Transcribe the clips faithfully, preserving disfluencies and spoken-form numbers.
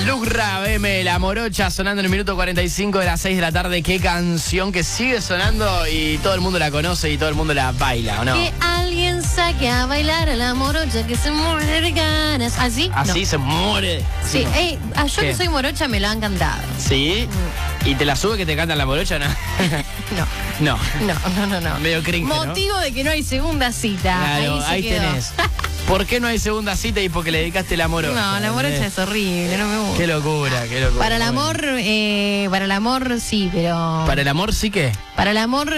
Lucra, B M, La Morocha, sonando en el minuto cuarenta y cinco de las seis de la tarde. Qué canción que sigue sonando y todo el mundo la conoce y todo el mundo la baila, ¿o no? Que alguien saque a bailar a La Morocha que se muere de ganas. ¿Así? Así no. se muere. Sí, no. ey, a yo ¿Qué? que soy morocha me lo han cantado. ¿Sí? ¿Y te la sube que te cantan La Morocha? No. No. No. No, no, no, no. Medio cringe, ¿no? Motivo de que no hay segunda cita. Claro, ahí se ahí quedó. tenés. ¿Por qué no hay segunda cita y porque le dedicaste La Morocha? No, La Morocha es horrible, no me gusta. Qué locura, qué locura. Para el Bueno. amor, eh, para el amor sí, pero... ¿Para el amor sí que? Para el amor,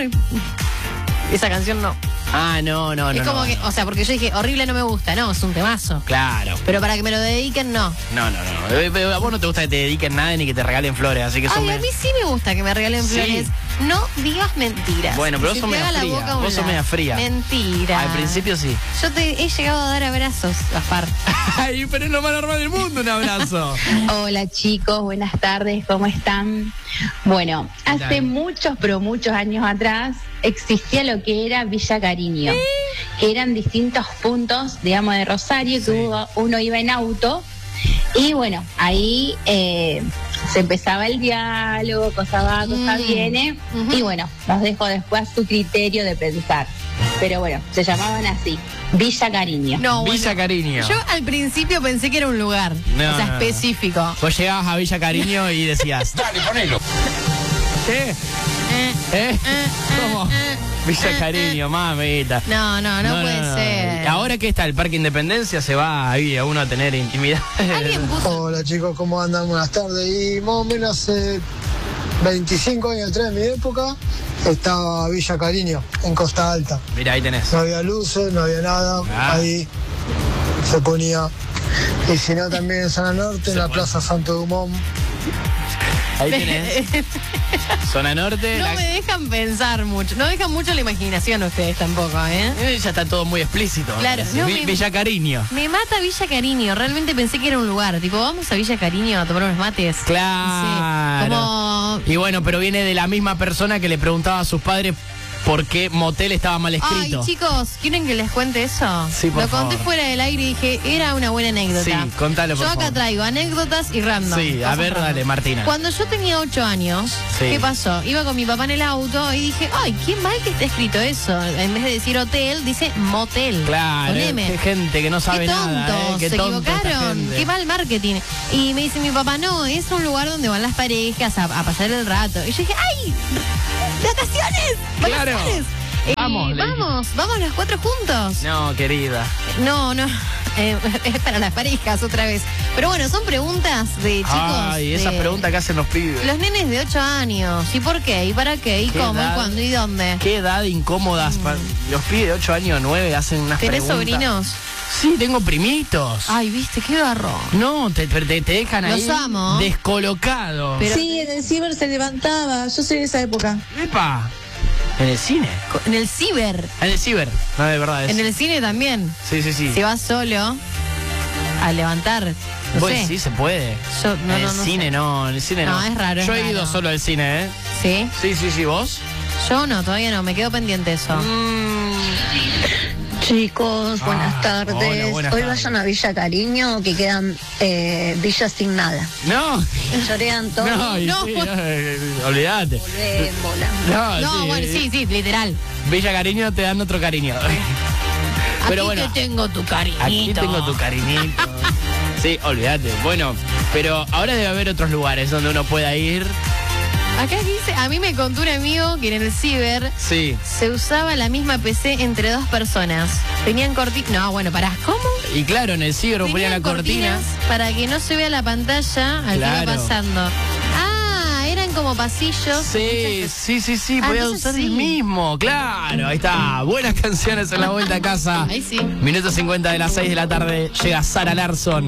esa canción no. Ah, no, no, no. es como no. que, o sea, porque yo dije, horrible no me gusta, no, es un temazo. Claro. Pero para que me lo dediquen, no. No, no, no. Eh, eh, A vos no te gusta que te dediquen nada ni que te regalen flores, así que eso Ay, me... a mí sí me gusta que me regalen Sí. flores. No digas mentiras. Bueno, pero Que vos sos se te media haga la fría, boca a un vos sos lado. media fría. Mentira. Al principio sí. Yo te he llegado a dar abrazos, Gaspar. Ay, pero es lo más normal del mundo, un abrazo. Hola chicos, buenas tardes, ¿cómo están? Bueno, ¿Qué hace tal? muchos, pero muchos años atrás existía lo que era Villa Cariño, que eran distintos puntos, digamos, de Rosario, que Sí. uno, uno iba en auto y bueno, ahí eh, se empezaba el diálogo, cosa va, cosa Mm. viene, Ujú. y bueno, los dejo después a su criterio de pensar. Pero bueno, se llamaban así, Villa Cariño. No, Villa bueno, Cariño. Yo al principio pensé que era un lugar. No, o sea, no, no. específico. Vos llegabas a Villa Cariño y decías... Dale, ponelo. ¿Qué? Eh, ¿Eh? eh, ¿Cómo? eh, Villa eh, Cariño, mamita. No, no, no, puede ser. Ahora que está el Parque Independencia, se va ahí a uno a tener intimidad. Alguien puso... Hola chicos, ¿cómo andan? Buenas tardes. Y más o menos hace veinticinco años atrás de mi época estaba Villa Cariño, en Costa Alta. Mira, ahí tenés. No había luces, no había nada, Ah. ahí se ponía. Y si no, también en Zona Norte, en la pone. Plaza Santo Dumont. Ahí tenés. Zona Norte. No la- me dejan pensar mucho. No dejan mucho la imaginación ustedes tampoco, ¿eh? Eh, Ya está todo muy explícito. Claro, Vi- no me- Villa Cariño. Me mata Villa Cariño. Realmente pensé que era un lugar. Tipo, vamos a Villa Cariño a tomar unos mates. Claro. Sí, como... Y bueno, pero viene de la misma persona que le preguntaba a sus padres por qué motel estaba mal Ay, escrito. chicos, ¿quieren que les cuente eso? Sí, por Lo conté favor. fuera del aire y dije, era una buena anécdota. Sí, contalo, por Yo acá favor. traigo anécdotas y random. Sí, a cosas ver, random. dale, Martina. Cuando yo tenía ocho años, Sí. ¿qué pasó? Iba con mi papá en el auto y dije, ay, qué mal que está escrito eso. En vez de decir hotel, dice motel. Claro, Con eh, M. qué gente que no sabe Qué nada. tontos, eh, qué se tonto esta equivocaron, gente. qué mal marketing. Y me dice mi papá, no, es un lugar donde van las parejas a, a pasar el rato. Y yo dije, ¡ay! ¡Vacaciones! Claro. ¡Vacaciones! Eh, Vamos, le dije. vamos, vamos los cuatro juntos. No, querida. No, no, eh, es para las parejas otra vez. Pero bueno, son preguntas de chicos. Ay, esas de- preguntas que hacen los pibes. Los nenes de ocho años. ¿Y por qué? ¿Y para qué? ¿Y ¿Qué cómo? edad? ¿Y cuándo? ¿Y dónde? Qué edad incómodas. pa- Los pibes de ocho años, nueve hacen unas ¿Tenés preguntas. sobrinos? Sí, tengo primitos. Ay, viste, qué garrón. No, te, te, te dejan Los ahí amo. descolocado. Pero- Sí, en el ciber se levantaba, yo soy de esa época. Epa, en el cine. En el ciber. En el ciber. No, de verdad. Es... En el cine también. Sí, sí, sí. Si vas solo a levantar, no Pues sé. sí, se puede. Yo- no, en no, el no cine sé. no, en el cine no. No, es raro, es Yo he ido raro. solo al cine, ¿eh? ¿Sí? Sí, sí, sí, ¿vos? Yo no, todavía no, me quedo pendiente eso. Mm, Chicos, buenas Ah, tardes. hola, buenas Hoy tardes. vayan a Villa Cariño, que quedan eh, villas sin nada. no. Chorean todo. No, y No, sí, bueno. no, eh, olvídate. Volvé, bola. No, No, sí, bueno, eh, sí, sí, literal. Villa Cariño te dan otro cariño. Pero Aquí bueno, te tengo tu cariñito. aquí tengo tu cariñito. Sí, olvídate. Bueno, pero ahora debe haber otros lugares donde uno pueda ir. Acá dice, a mí me contó un amigo que en el ciber Sí. se usaba la misma P C entre dos personas. Tenían cortinas. No, bueno, pará, ¿cómo? Y claro, en el ciber ponían Tenían la cortina. cortinas para que no se vea la pantalla al que Claro. iba pasando. Ah, eran como pasillos. Sí, sí, sí, sí, Ah, podía entonces usar sí. el mismo, claro, ahí está, buenas canciones en la vuelta a casa. Ahí sí. Minuto cincuenta de las seis de la tarde, llega Sara Larsson.